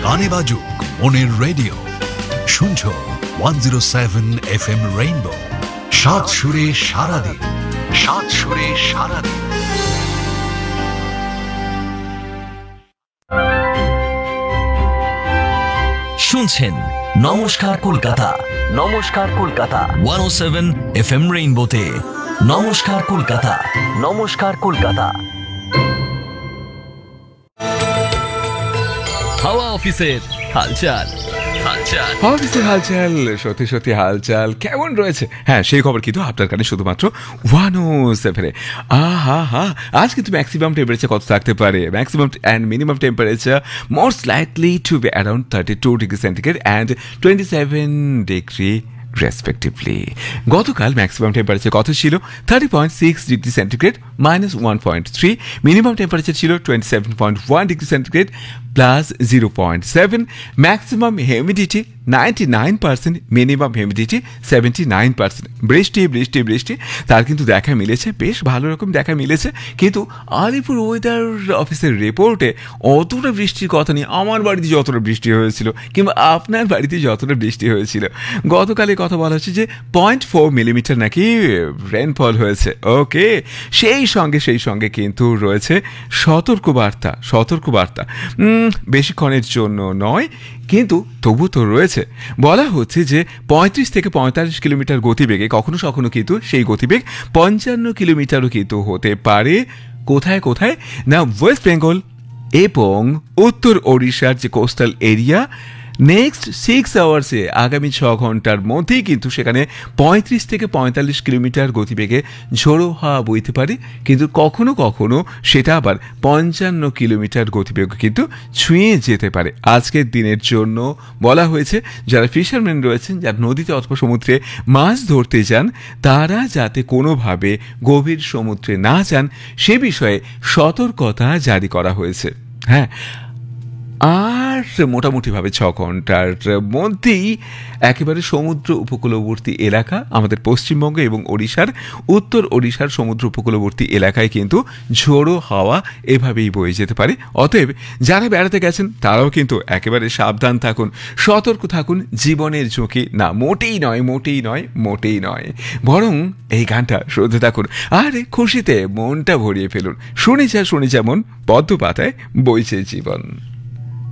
গানে বাজুক মনের রেডিও, শুনছো 107 FM রেইনবো। সাত সুরে সারাদিন, সাত সুরে সারাদিন। শুনছেন নমস্কার কলকাতা, নমস্কার কলকাতা 107 FM রেইনবোতে। নমস্কার কলকাতা, নমস্কার কলকাতা। হাওয়া অফিসের হালচাল, হালচাল অফিসের হালচাল, সত্যি সত্যি হালচাল কেমন রয়েছে? হ্যাঁ, সেই খবর কিন্তু আপনার কানে শুধুমাত্র 107। আহা হা, আজ কিন্তু ম্যাক্সিমাম টেম্পারেচার কত থাকতে পারে? Maximum and minimum temperature most likely to be around 32 degree centigrade and 27 degree respectively. গতকাল ম্যাক্সিমাম টেম্পারেচার কত ছিল? 30.6 ডিগ্রি সেন্টিগ্রেড -1.3। মিনিমাম টেম্পারেচার ছিল 27.1 degree centigrade +0.7। Maximum humidity 99%, minimum humidity 79%। বৃষ্টি বৃষ্টি বৃষ্টি তার কিন্তু দেখা মিলেছে, বেশ ভালো রকম দেখা মিলেছে। কিন্তু আলিপুর ওয়েদার অফিসের রিপোর্টে অতটা বৃষ্টির কথা নেই। আমার বাড়িতে যতটা বৃষ্টি হয়েছিল কিংবা আপনার বাড়িতে যতটা বৃষ্টি হয়েছিল, গতকালে কথা বলা হচ্ছে যে 0.4 মিলিমিটার নাকি রেনফল হয়েছে। ওকে, সেই সঙ্গে কিন্তু রয়েছে সতর্কবার্তা। বেশিক্ষণের জন্য নয়, কিন্তু তবু তো রয়েছে। বলা হচ্ছে যে 35 থেকে 45 কিলোমিটার গতিবেগে, কখনো কখনো কিন্তু সেই গতিবেগ 55 কিলোমিটারও কিন্তু হতে পারে। কোথায় কোথায় না, ওয়েস্ট বেঙ্গল এবং উত্তর ওড়িশার যে কোস্টাল এরিয়া, নেক্সট 6 আওয়ার্সে, আগামী 6 ঘন্টার মধ্যেই কিন্তু সেখানে 35 থেকে 45 কিলোমিটার গতিবেগে ঝোড়ো হাওয়া বইতে পারে। কিন্তু কখনো কখনো সেটা আবার 55 কিলোমিটার গতিবেগ কিন্তু ছুঁয়ে যেতে পারে। আজকের দিনের জন্য বলা হয়েছে যারা ফিশারম্যান রয়েছেন, যারা নদীতে অথবা সমুদ্রে মাছ ধরতে যান, তারা যাতে কোনোভাবে গভীর সমুদ্রে না যান সে বিষয়ে সতর্কতা জারি করা হয়েছে। হ্যাঁ, আর মোটামুটিভাবে 6 ঘন্টার মধ্যেই একেবারে সমুদ্র উপকূলবর্তী এলাকা, আমাদের পশ্চিমবঙ্গ এবং ওড়িশার, উত্তর ওড়িশার সমুদ্র উপকূলবর্তী এলাকায় কিন্তু ঝোড়ো হাওয়া এভাবেই বয়ে যেতে পারে। অতএব যারা বেড়াতে গেছেন তারাও কিন্তু একেবারে সাবধান থাকুন, সতর্ক থাকুন। জীবনের ঝুঁকি না, মোটেই নয়, বরং এই গানটা শুনতে থাকুন আর খুশিতে মনটা ভরিয়ে ফেলুন। শুনে যা মন, পদ্ম পাতায় বইছে জীবন।